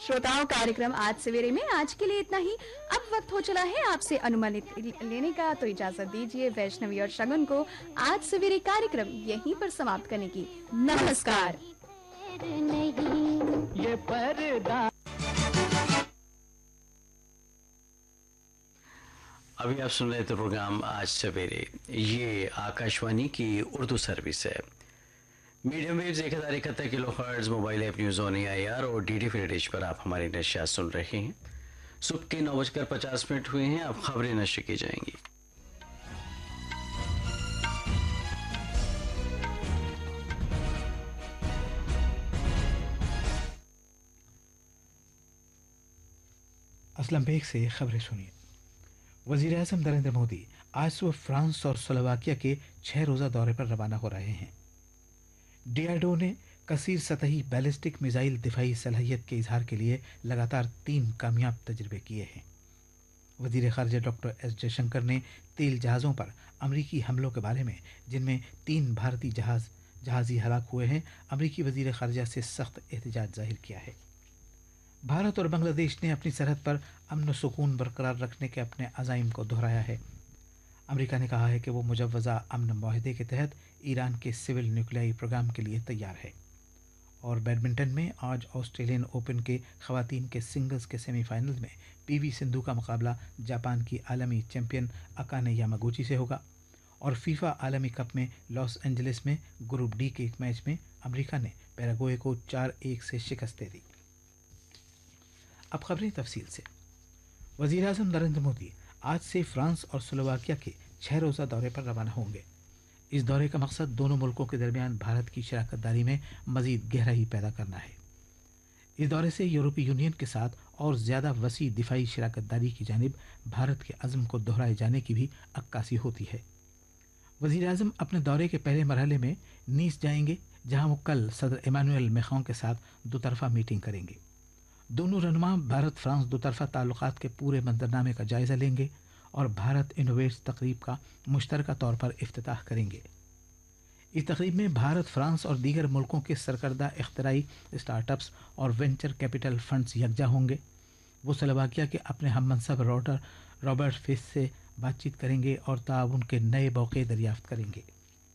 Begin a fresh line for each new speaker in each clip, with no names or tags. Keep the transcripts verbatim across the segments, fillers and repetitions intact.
श्रोताओं, कार्यक्रम आज सवेरे में आज के लिए इतना ही। अब वक्त हो चला है आपसे अनुमति लेने का, तो इजाजत दीजिए वैष्णवी और शगुन को आज सवेरे कार्यक्रम यहीं पर समाप्त करने की। नमस्कार।
ये पर्दा
अभी आप सुन रहे थे प्रोग्राम आज सवेरे। ये आकाशवाणी की उर्दू सर्विस है। मीडियम वेव्स एक हज़ार इकहत्तर kilo hertz, mobile app news on A I R और डी डी फ्री डिश पर आप हमारी नशियात सुन रहे हैं। सुबह के नौ बजकर पचास मिनट हुए हैं। अब खबरें नश्र की जाएंगी।
असलम बेग से खबरें सुनिए। वज़ीर आज़म नरेंद्र मोदी आज सुबह फ्रांस और स्लोवाकिया के छह रोज़ा दौरे पर रवाना हो रहे हैं। डीआरडीओ ने कसीर सतही बैलिस्टिक मिसाइल दिफाई सलाहियत के इजहार के लिए लगातार तीन कामयाब तजर्बे किए हैं। वज़ीर ख़ारजा डॉक्टर एस जयशंकर ने तेल जहाज़ों पर अमरीकी हमलों के बारे में, जिनमें तीन भारतीय जहाज़ जहाज़ी हलाक हुए हैं, अमरीकी वज़ीर ख़ारजा से सख्त एहतजाज जाहिर किया है। भारत और बांग्लादेश ने अपनी सरहद पर अमन व सुकून बरकरार रखने के अपने अज़ाइम को दोहराया है। अमेरिका ने कहा है कि वो मुजव्वज़ा अमन माहदे के तहत ईरान के सिविल न्यूक्लियाई प्रोग्राम के लिए तैयार है। और बैडमिंटन में आज ऑस्ट्रेलियन ओपन के ख़वातीन के सिंगल्स के सेमीफाइनल में पीवी सिंधु का मुकाबला जापान की आलमी चैंपियन अकाने यामागुची से होगा। और फीफा आलमी कप में लॉस एंजलिस में ग्रुप डी के एक मैच में अमेरिका ने पैराग्वे को चार एक से शिकस्त दे दी। अब खबरें तफसील से। वज़ीर आज़म नरेंद्र मोदी आज से फ्रांस और स्लोवाकिया के छह रोज़ा दौरे पर रवाना होंगे। इस दौरे का मकसद दोनों मुल्कों के दरमियान भारत की शराकत दारी में मज़ीद गहराई पैदा करना है। इस दौरे से यूरोपीय यूनियन के साथ और ज़्यादा वसी दिफाई शराकत दारी की जानिब भारत के अज़्म को दोहराए जाने की भी अक्कासी होती है। वज़ीर आज़म अपने दौरे के पहले मरहले में नीस जाएंगे, जहाँ वो कल सदर इमानुएल मैक्रों के साथ दोतरफा मीटिंग करेंगे। दोनों रहनुमा भारत फ्रांस दोतरफा ताल्लुकात के पूरे मंजरनामे का जायज़ा लेंगे और भारत इनोवेट्स तकरीब का मुश्तरका तौर पर इफ्तिताह करेंगे। इस तकरीब में भारत, फ्रांस और दीगर मुल्कों के सरकर्दा इख्तराई स्टार्टअप्स और वेंचर कैपिटल फंड्स यकजा होंगे। वो स्लोवाकिया के अपने हम मनसब रॉडर रॉबर्ट फिश से बातचीत करेंगे और ताउन के नए मौके दरियाफ्त करेंगे।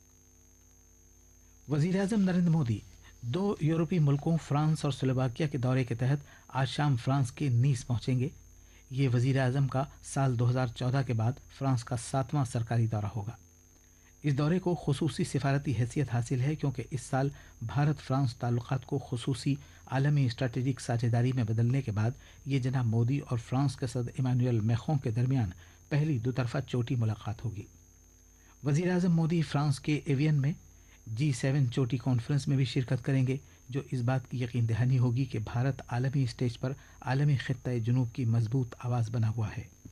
वज़ीर आज़म नरेंद्र मोदी दो यूरोपीय मुल्कों फ्रांस और स्लोवाकिया के दौरे के तहत आज शाम फ्रांस के नीस पहुंचेंगे। ये वज़ीर आज़म का साल दो हज़ार चौदह के बाद फ्रांस का सातवां सरकारी दौरा होगा। इस दौरे को खुसूसी सिफारती हैसियत हासिल है क्योंकि इस साल भारत फ्रांस ताल्लुकात को खुसूसी आलमी स्ट्रेटेजिक साझेदारी में बदलने के बाद ये जनाब मोदी और फ्रांस के सदर इमानुएल मैक्रों के दरमियान पहली दोतरफा चोटी मुलाकात होगी। वज़ीर आज़म मोदी फ्रांस के एवियन में जी सेवन चोटी कॉन्फ्रेंस में भी शिरकत करेंगे, जो इस बात की यकीन दहानी होगी कि भारत आलमी स्टेज पर आलमी खित्ता जुनूब की मजबूत आवाज़ बना हुआ है।